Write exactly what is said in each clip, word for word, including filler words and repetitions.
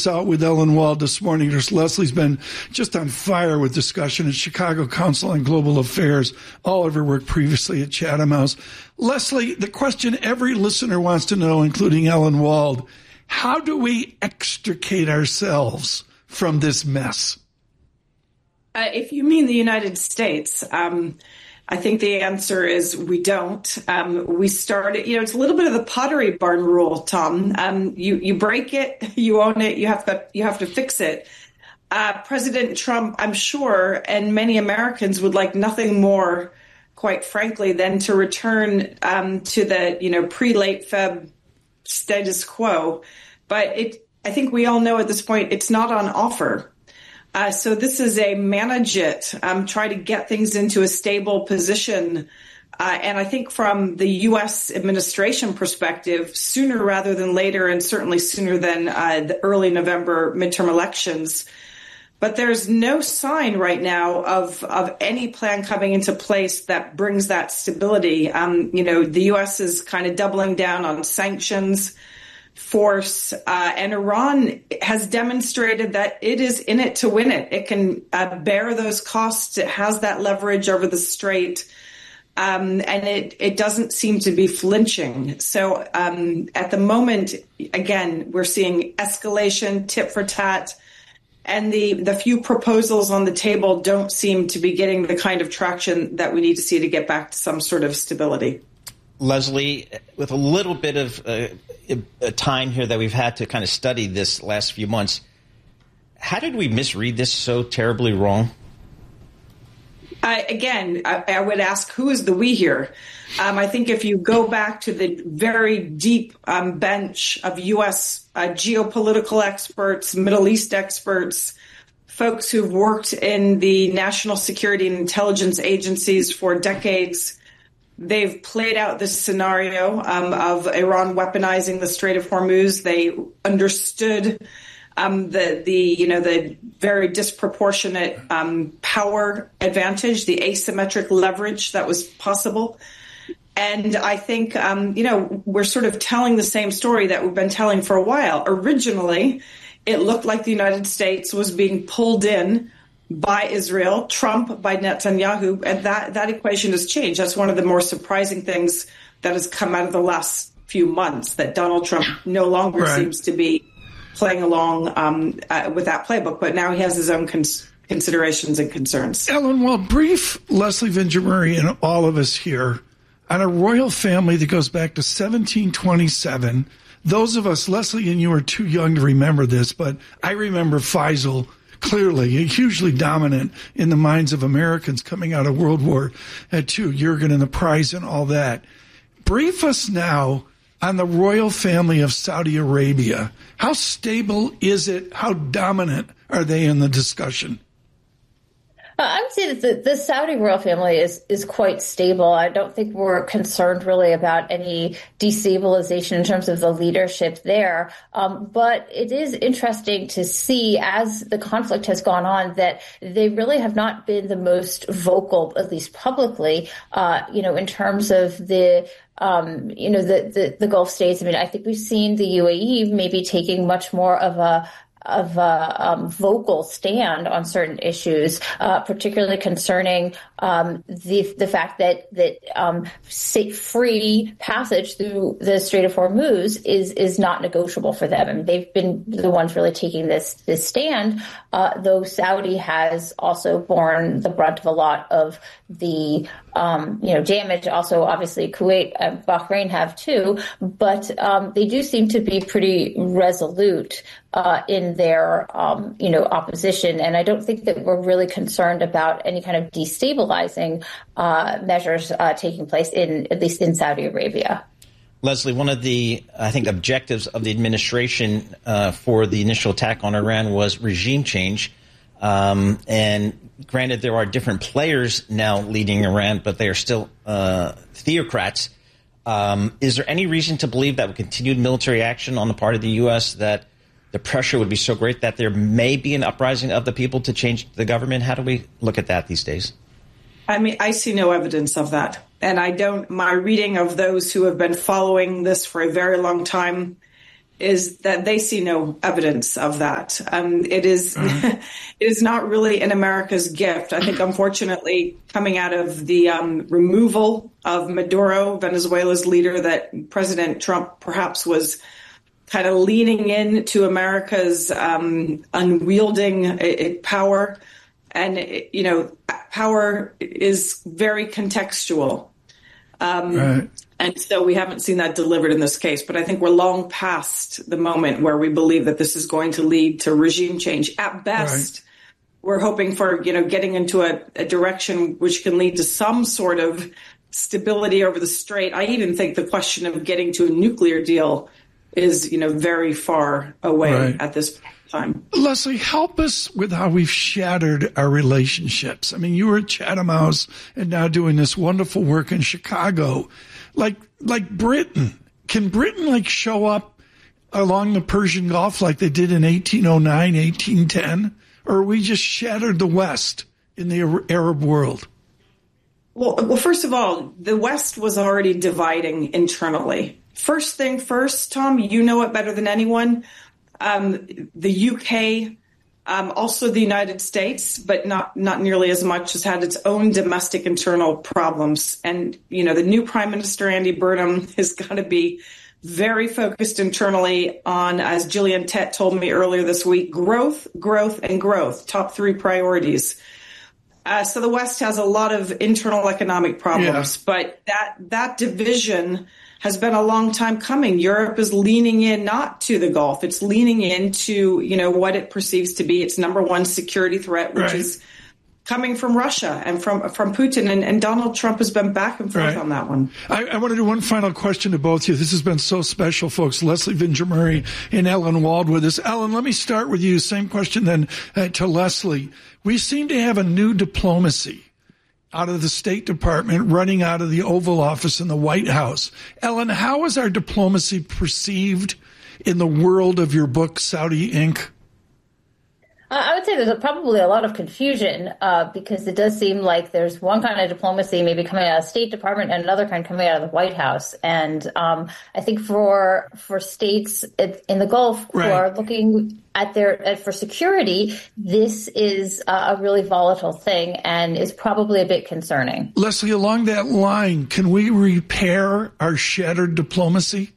us out with Ellen Wald this morning. There's, Leslie's been just on fire with discussion at Chicago Council on Global Affairs, all of her work previously at Chatham House. Leslie, the question every listener wants to know, including Ellen Wald, how do we extricate ourselves from this mess? Uh, if you mean the United States, um, I think the answer is we don't. Um, we started, you know, it's a little bit of the Pottery Barn rule, Tom. Um, you you break it, you own it, you have to you have to fix it. Uh, President Trump, I'm sure, and many Americans would like nothing more, quite frankly, than to return um, to the you know pre-late Feb status quo. But it, I think we all know at this point it's not on offer. Uh, so this is a manage it, um, try to get things into a stable position. Uh, and I think from the U S administration perspective, sooner rather than later, and certainly sooner than uh, the early November midterm elections. But there's no sign right now of, of any plan coming into place that brings that stability. Um, you know, the U S is kind of doubling down on sanctions, force, uh, and Iran has demonstrated that it is in it to win it. It can uh, bear those costs. It has that leverage over the strait, um, and it, it doesn't seem to be flinching. So um, at the moment, again, we're seeing escalation, tit for tat, and the, the few proposals on the table don't seem to be getting the kind of traction that we need to see to get back to some sort of stability. Leslie, with a little bit of uh, a time here that we've had to kind of study this last few months, how did we misread this so terribly wrong? Uh, again, I, I would ask, who is the we here? Um, I think if you go back to the very deep um, bench of U S uh, geopolitical experts, Middle East experts, folks who've worked in the national security and intelligence agencies for decades, they've played out this scenario um, of Iran weaponizing the Strait of Hormuz. They understood um, the the you know the very disproportionate um, power advantage, the asymmetric leverage that was possible. And I think um, you know we're sort of telling the same story that we've been telling for a while. Originally, it looked like the United States was being pulled in by Israel, Trump by Netanyahu, and that, that equation has changed. That's one of the more surprising things that has come out of the last few months, that Donald Trump no longer right. seems to be playing along um, uh, with that playbook, but now he has his own cons- considerations and concerns. Ellen, well, brief Leslie Vingimurray and all of us here on a royal family that goes back to seventeen twenty-seven. Those of us, Leslie and you are too young to remember this, but I remember Faisal clearly, hugely dominant in the minds of Americans coming out of World War Two, Jurgen and the prize and all that. Brief us now on the royal family of Saudi Arabia. How stable is it? How dominant are they in the discussion? Uh, I would say that the, the Saudi royal family is, is quite stable. I don't think we're concerned really about any destabilization in terms of the leadership there. Um, but it is interesting to see as the conflict has gone on that they really have not been the most vocal, at least publicly, uh, you know, in terms of the Um, you know, the, the, the Gulf states. I mean, I think we've seen the U A E maybe taking much more of a of a um, vocal stand on certain issues, uh, particularly concerning um, the the fact that that um, safe, free passage through the Strait of Hormuz is is not negotiable for them. And they've been the ones really taking this this stand. Uh, though Saudi has also borne the brunt of a lot of the um, you know damage. Also, obviously, Kuwait and Bahrain have too, but um, they do seem to be pretty resolute Uh, in their, um, you know, opposition. And I don't think that we're really concerned about any kind of destabilizing uh, measures uh, taking place in, at least in Saudi Arabia. Leslie, one of the, I think, objectives of the administration uh, for the initial attack on Iran was regime change. Um, and granted, there are different players now leading Iran, but they are still uh, theocrats. Um, is there any reason to believe that with continued military action on the part of the U S that the pressure would be so great that there may be an uprising of the people to change the government? How do we look at that these days? I mean, I see no evidence of that. And I don't, my reading of those who have been following this for a very long time is that they see no evidence of that. Um, it is mm-hmm. it is not really in America's gift. I think, unfortunately, coming out of the um, removal of Maduro, Venezuela's leader, that President Trump perhaps was kind of leaning into America's um, unwielding uh, power. And, you know, power is very contextual. Um, right. And so we haven't seen that delivered in this case. But I think we're long past the moment where we believe that this is going to lead to regime change. At best, right. we're hoping for, you know, getting into a, a direction which can lead to some sort of stability over the strait. I even think the question of getting to a nuclear deal is, you know, very far away right. at this time. Leslie, help us with how we've shattered our relationships. I mean, you were at Chatham House and now doing this wonderful work in Chicago. Like, like Britain, can Britain like show up along the Persian Gulf like they did in eighteen oh nine, eighteen ten? Or are we just shattered the West in the Arab world? Well, well, first of all, the West was already dividing internally. First thing first, Tom, you know it better than anyone. Um, the U K, um, also the United States, but not, not nearly as much, has had its own domestic internal problems. And, you know, the new Prime Minister, Andy Burnham, has got to be very focused internally on, as Gillian Tett told me earlier this week, growth, growth, and growth, top three priorities. Uh, so the West has a lot of internal economic problems, yeah. but that that division has been a long time coming. Europe is leaning in not to the Gulf. It's leaning into, you know, what it perceives to be its number one security threat, which right. is coming from Russia and from from Putin. And, and Donald Trump has been back and forth right. on that one. I, I want to do one final question to both of you. This has been so special, folks. Leslie Vinger-Murray and Ellen Wald with us. Ellen, let me start with you. Same question then uh, to Leslie. We seem to have a new diplomacy out of the State Department, running out of the Oval Office in the White House. Ellen, how is our diplomacy perceived in the world of your book, Saudi Incorporated? I would say there's probably a lot of confusion uh, because it does seem like there's one kind of diplomacy maybe coming out of the State Department and another kind coming out of the White House. And um, I think for for states in the Gulf right. who are looking at their at, for security, this is uh, a really volatile thing and is probably a bit concerning. Leslie, along that line, can we repair our shattered diplomacy?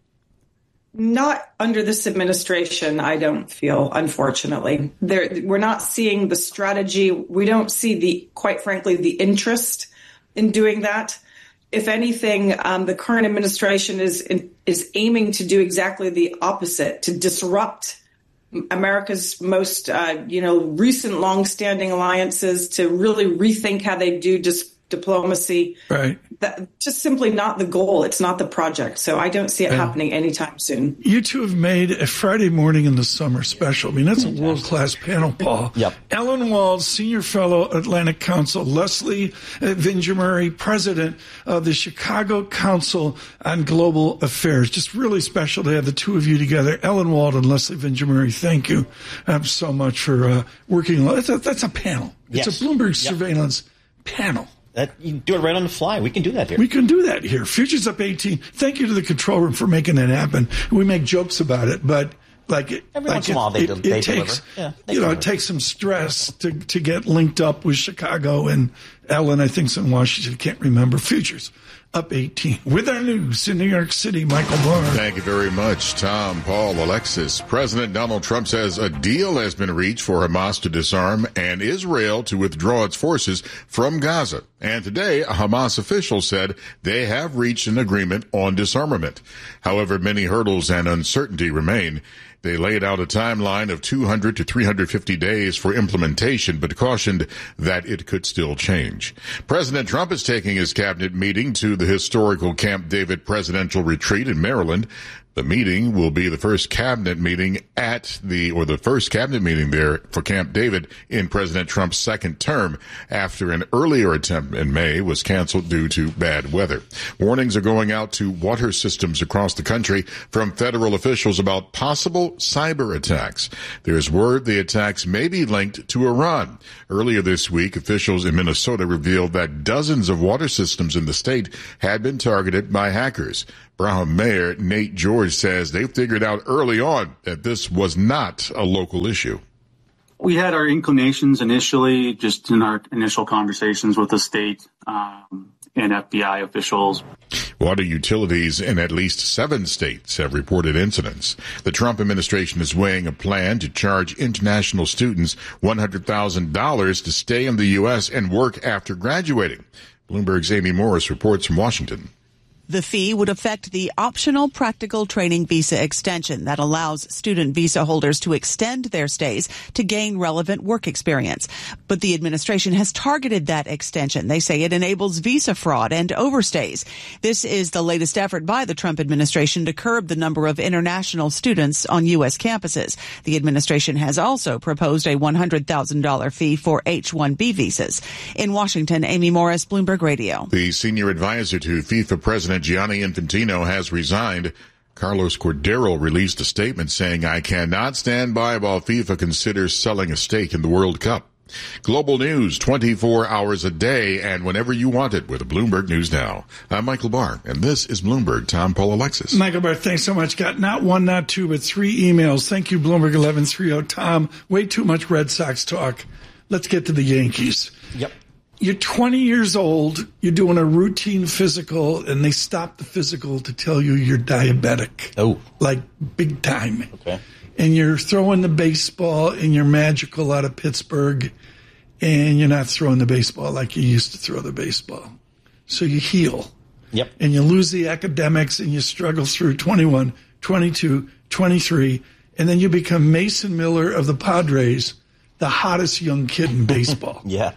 Not under this administration, I don't feel, unfortunately. There, we're not seeing the strategy. We don't see the, quite frankly, the interest in doing that. If anything, um, the current administration is is aiming to do exactly the opposite, to disrupt America's most, uh, you know, recent longstanding alliances, to really rethink how they do dis- diplomacy. Right. That, just simply not the goal. It's not the project. So I don't see it yeah. happening anytime soon. You two have made a Friday morning in the summer special. I mean, that's a world-class panel, Paul. Yep. Ellen Wald, Senior Fellow, Atlantic Council. Leslie Vinger-Murray, President of the Chicago Council on Global Affairs. Just really special to have the two of you together. Ellen Wald and Leslie Vinger-Murray, thank you um, so much for uh, working. That's a, that's a panel. It's yes. a Bloomberg yep. surveillance panel. That, you do it right on the fly. We can do that here. We can do that here. Futures Up eighteen. Thank you to the control room for making it happen. We make jokes about it, but like it, every like once in a while they, it, they it deliver. takes, Yeah, they you know, deliver. it takes some stress to to get linked up with Chicago and Ellen. I think's in Washington. Can't remember. Futures Up eighteen with our news in New York City. Michael Barr. Thank you very much, Tom, Paul, Alexis. President Donald Trump says a deal has been reached for Hamas to disarm and Israel to withdraw its forces from Gaza. And today, a Hamas official said they have reached an agreement on disarmament. However, many hurdles and uncertainty remain. They laid out a timeline of two hundred to three hundred fifty days for implementation, but cautioned that it could still change. President Trump is taking his cabinet meeting to the historical Camp David presidential retreat in Maryland. The meeting will be the first cabinet meeting at the, or the first cabinet meeting there for Camp David in President Trump's second term after an earlier attempt in May was canceled due to bad weather. Warnings are going out to water systems across the country from federal officials about possible cyber attacks. There's word the attacks may be linked to Iran. Earlier this week, officials in Minnesota revealed that dozens of water systems in the state had been targeted by hackers. Braham Mayor Nate George George says they figured out early on that this was not a local issue. We had our inclinations initially, just in our initial conversations with the state um, and F B I officials. Water utilities in at least seven states have reported incidents. The Trump administration is weighing a plan to charge international students one hundred thousand dollars to stay in the U S and work after graduating. Bloomberg's Amy Morris reports from Washington. The fee would affect the optional practical training visa extension that allows student visa holders to extend their stays to gain relevant work experience. But the administration has targeted that extension. They say it enables visa fraud and overstays. This is the latest effort by the Trump administration to curb the number of international students on U S campuses. The administration has also proposed a one hundred thousand dollars fee for H one B visas. In Washington, Amy Morris, Bloomberg Radio. The senior advisor to FIFA President Gianni Infantino has resigned. Carlos Cordero released a statement saying, "I cannot stand by while FIFA considers selling a stake in the World Cup." Global news twenty-four hours a day and whenever you want it with Bloomberg News Now. I'm Michael Barr, and this is Bloomberg Tom Paul Alexis. Michael Barr, thanks so much. Got not one, not two, but three emails. Thank you, Bloomberg eleven thirty. Tom, way too much Red Sox talk. Let's get to the Yankees. Yep. You're twenty years old, you're doing a routine physical, and they stop the physical to tell you you're diabetic. Oh. Like big time. Okay. And you're throwing the baseball, and you're magical out of Pittsburgh, and you're not throwing the baseball like you used to throw the baseball. So you heal. Yep. And you lose the academics, and you struggle through twenty-one, twenty-two, twenty-three, and then you become Mason Miller of the Padres, the hottest young kid in baseball. Yeah.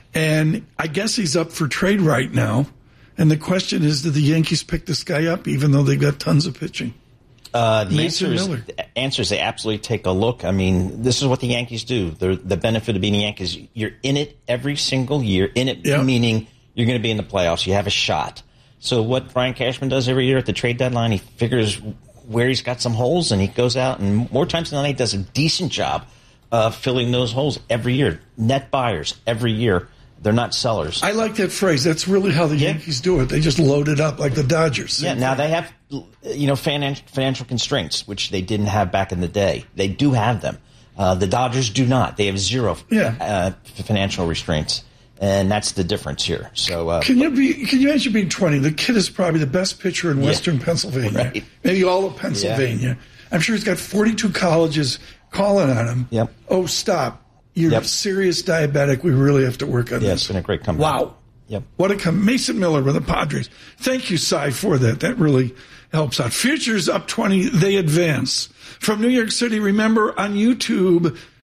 And I guess he's up for trade right now. And the question is, did the Yankees pick this guy up, even though they've got tons of pitching? Uh, the Mason answer is, Miller. the answer is they absolutely take a look. I mean, this is what the Yankees do. They're, the benefit of being the Yankees, you're in it every single year. In it Yep. meaning you're going to be in the playoffs. You have a shot. So what Brian Cashman does every year at the trade deadline, he figures where he's got some holes, and he goes out and more times than not, he does a decent job of filling those holes every year. Net buyers every year. They're not sellers. I like that phrase. That's really how the Yeah. Yankees do it. They just load it up like the Dodgers. Yeah, now they have, you know, finan- financial constraints, which they didn't have back in the day. They do have them. Uh, the Dodgers do not. They have zero Yeah. uh, financial restraints, and that's the difference here. So, uh, Can you be? Can you imagine being twenty? The kid is probably the best pitcher in Yeah. Western Pennsylvania, Right. maybe all of Pennsylvania. I'm sure he's got forty-two colleges calling on him. Yep. Oh, stop! You're Yep. serious diabetic. We really have to work on yeah, this. it's been a great comeback. Wow. Yep. What a come. Mason Miller with the Padres. Thank you, Cy, for that. That really helps out. Futures up twenty. They advance. From New York City, remember on YouTube,